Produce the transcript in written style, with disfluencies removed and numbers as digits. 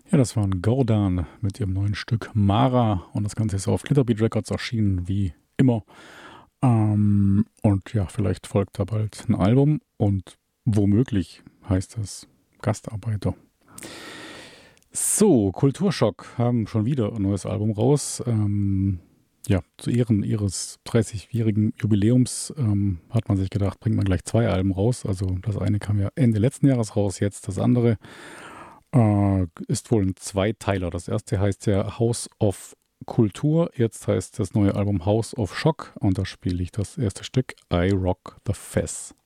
Ja, das waren Gordan mit ihrem neuen Stück Mara und das Ganze ist auf Glitterbeat Records erschienen, wie immer. Und ja, vielleicht folgt da bald ein Album und womöglich heißt es Gastarbeiter. So, Kulturschock haben schon wieder ein neues Album raus. Ja, zu Ehren ihres 30-jährigen Jubiläums hat man sich gedacht, bringt man gleich zwei Alben raus. Also das eine kam ja Ende letzten Jahres raus, jetzt das andere. Ist wohl ein Zweiteiler. Das erste heißt ja House of Kultur. Jetzt heißt das neue Album House of Shock. Und da spiele ich das erste Stück I Rock the Fez.